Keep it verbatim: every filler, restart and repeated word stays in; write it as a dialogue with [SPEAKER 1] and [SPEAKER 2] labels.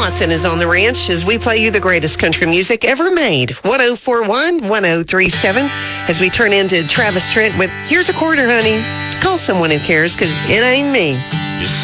[SPEAKER 1] Watson is on the ranch as we play you the greatest country music ever made. one oh four one, one oh three seven as we turn into Travis Trent with Here's a Quarter, Honey. Call someone who cares because it ain't me.